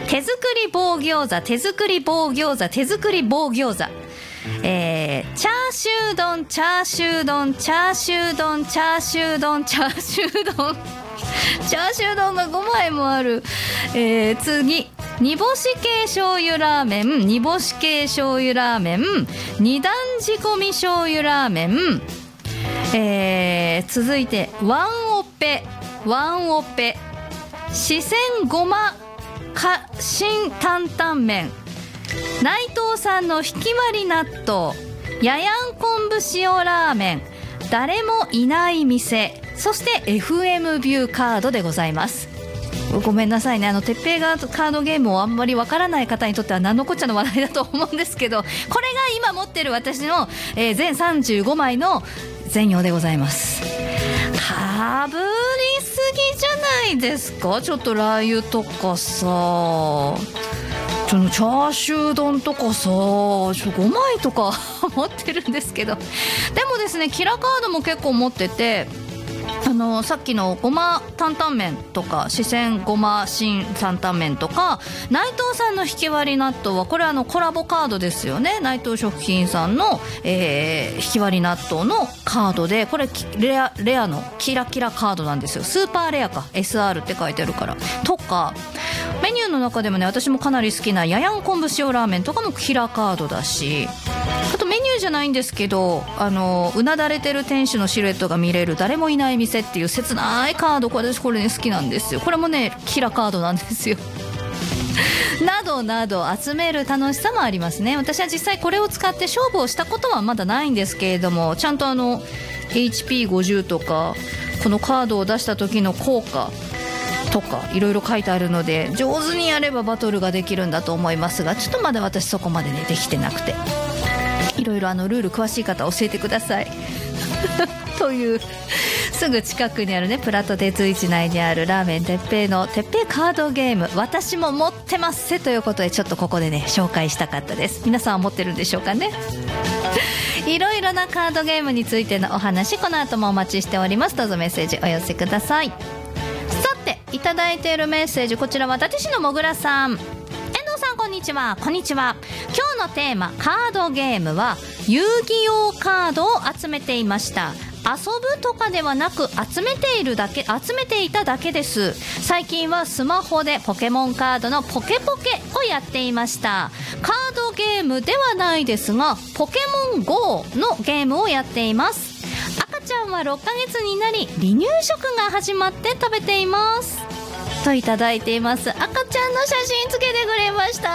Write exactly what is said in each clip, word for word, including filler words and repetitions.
手作り棒餃子、手作り棒餃子、手作り棒餃子、えー、チャーシュー丼、チャーシュー丼、チャーシュー丼、チャーシュー丼、チャーシュー丼チャーシュー丼がごまいもある。えー、次、煮干し系醤油ラーメン、煮干し系醤油ラーメン、二段仕込み醤油ラーメン、えー、続いてワンオペ、ワンオペ、四川ごまか新担々麺、内藤さんのひき割り納豆、ややん昆布塩ラーメン、誰もいない店、そして エフエム ビューカードでございます。ごめんなさいね、あの鉄平がカードゲームをあんまりわからない方にとっては何のこっちゃの話題だと思うんですけど、これが今持ってる私の、えー、全さんじゅうごまいの全容でございます。かぶりすぎじゃないですか。ちょっとラー油とかさ、ちょっとチャーシュー丼とかさ、ちょごまいとか持ってるんですけど、でもですね、キラカードも結構持ってて、あのさっきのごま担々麺とか四川ごま新担々麺とか、内藤さんのひき割り納豆はこれあのコラボカードですよね。内藤食品さんの、えー、ひき割り納豆のカードで、これレア、レアのキラキラカードなんですよ。スーパーレアか エスアール って書いてあるからとか、メニューの中でもね、私もかなり好きなややん昆布塩ラーメンとかもキラカードだし、あとメニューじゃないんですけど、あのうなだれてる店主のシルエットが見れる誰もいない店っていう切ないカード、これ私これね好きなんですよ。これもねキラカードなんですよなどなど集める楽しさもありますね。私は実際これを使って勝負をしたことはまだないんですけれども、ちゃんとあの エイチピーごじゅう とかこのカードを出した時の効果とかいろいろ書いてあるので、上手にやればバトルができるんだと思いますが、ちょっとまだ私そこまでねできてなくて、いろいろあのルール詳しい方教えてくださいという、すぐ近くにあるねプラト鉄市内にあるラーメン鉄平の鉄平カードゲーム、私も持ってますせということで、ちょっとここでね紹介したかったです。皆さんは持ってるんでしょうかねいろいろなカードゲームについてのお話、この後もお待ちしております。どうぞメッセージお寄せください。さて、いただいているメッセージ、こちらは伊達市のもぐらさん。遠藤さんこんにちは。こんにちは。今日のテーマカードゲームは遊戯王カードを集めていました。遊ぶとかではなく集めているだけ集めていただけです。最近はスマホでポケモンカードのポケポケをやっていました。カードゲームではないですがポケモン ゴー のゲームをやっています。赤ちゃんはろっかげつになり離乳食が始まって食べていますといただいています。赤ちゃんの写真つけてくれました。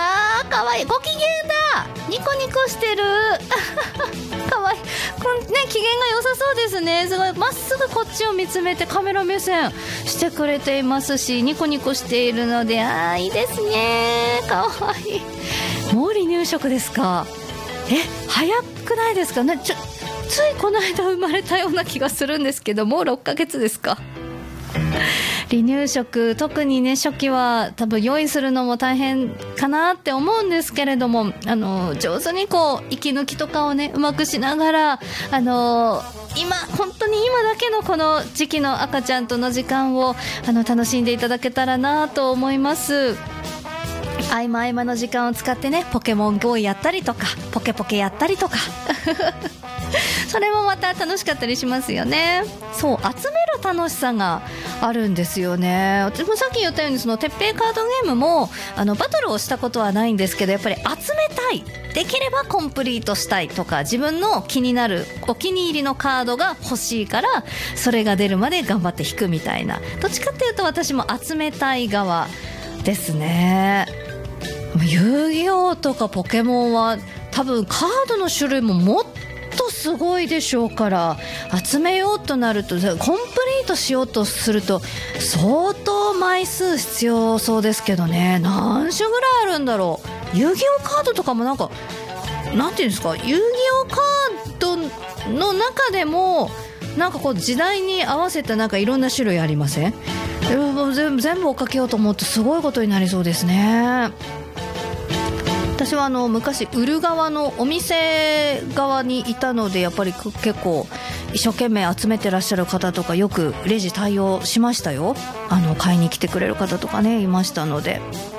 かわいい。ご機嫌だ。ニコニコしてるかわいい。こん、ね、機嫌が良さそうですね。すごいまっすぐこっちを見つめてカメラ目線してくれていますし、ニコニコしているので、あーいいですね。かわいい。もう離乳食ですか。え、早くないですかね。ちょついこの間生まれたような気がするんですけど、もうろっかげつですか。離乳食、特にね初期は多分用意するのも大変かなって思うんですけれども、あの上手にこう息抜きとかをねうまくしながら、あの今本当に今だけのこの時期の赤ちゃんとの時間をあの楽しんでいただけたらなと思います。合間合間の時間を使ってねポケモン ゴー やったりとかポケポケやったりとかそれもまた楽しかったりしますよね。そう、集める楽しさがあるんですよね。私もさっき言ったようにその鉄平カードゲームもあのバトルをしたことはないんですけど、やっぱり集めたい、できればコンプリートしたいとか、自分の気になるお気に入りのカードが欲しいからそれが出るまで頑張って引くみたいな、どっちかっていうと私も集めたい側ですね。遊戯王とかポケモンは多分カードの種類ももっとすごいでしょうから、集めようとなるとコンプリートしようとすると相当枚数必要そうですけどね。何種ぐらいあるんだろう。遊戯王カードとかもなんかなんていうんですか、遊戯王カードの中でもなんかこう時代に合わせたなんかいろんな種類ありません？全部、全部追っかけようと思うとすごいことになりそうですね。私はあの昔売る側のお店側にいたので、やっぱり結構一生懸命集めてらっしゃる方とかよくレジ対応しましたよ。あの買いに来てくれる方とかねいましたので、